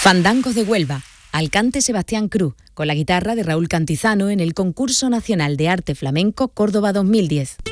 Fandangos de Huelva, al cante Sebastián Cruz, con la guitarra de Raúl Cantizano en el Concurso Nacional de Arte Flamenco Córdoba 2010.